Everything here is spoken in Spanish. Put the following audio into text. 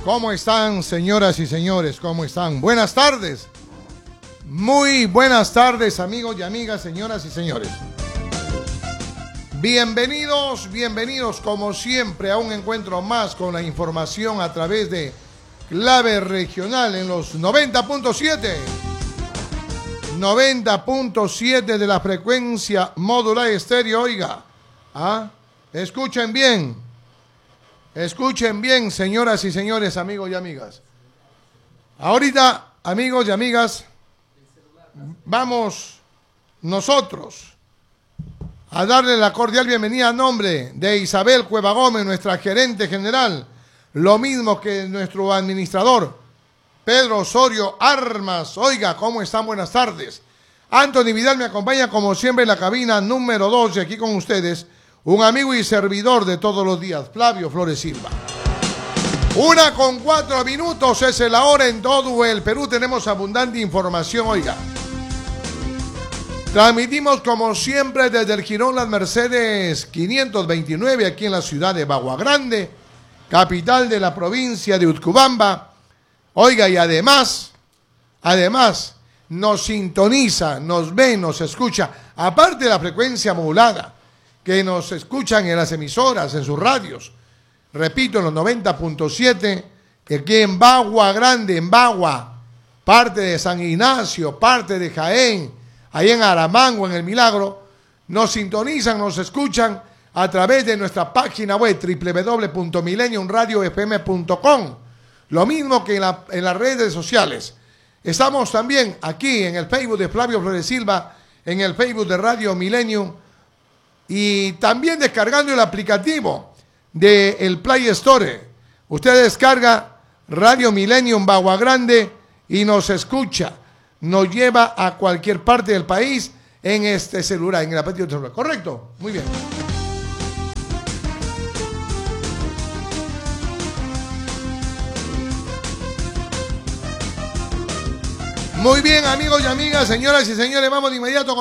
¿Cómo están, señoras y señores? ¿Cómo están? Buenas tardes. Muy buenas tardes, amigos y amigas, señoras y señores. Bienvenidos, bienvenidos como siempre a un encuentro más con la información a través de Clave Regional en los 90.7. 90.7 de la frecuencia modular estéreo, oiga. Escuchen bien, señoras y señores, amigos y amigas. Ahorita, amigos y amigas, vamos nosotros a darle la cordial bienvenida a nombre de Isabel Cueva Gómez, nuestra gerente general, lo mismo que nuestro administrador, Pedro Osorio Armas. Oiga, ¿cómo están? Buenas tardes. Anthony Vidal me acompaña como siempre en la cabina número 12, aquí con ustedes, un amigo y servidor de todos los días, Flavio Flores Silva. 1:04 es la hora en todo el Perú. Tenemos abundante información, oiga. Transmitimos como siempre desde el Jirón Las Mercedes 529, aquí en la ciudad de Bagua Grande, capital de la provincia de Utcubamba. Oiga, y además, nos sintoniza, nos ve, nos escucha, aparte de la frecuencia modulada, que nos escuchan en las emisoras, en sus radios. Repito, en los 90.7, que aquí en Bagua Grande, en Bagua, parte de San Ignacio, parte de Jaén, ahí en Aramango, en El Milagro, nos sintonizan, nos escuchan a través de nuestra página web www.millenniumradiofm.com. Lo mismo que en las redes sociales. Estamos también aquí en el Facebook de Flavio Flores Silva, en el Facebook de Radio Millennium y también descargando el aplicativo del Play Store. Usted descarga Radio Millennium Bagua Grande y nos escucha. Nos lleva a cualquier parte del país en este celular, en el aparato de celular. ¿Correcto? Muy bien. Muy bien, amigos y amigas, señoras y señores, vamos de inmediato con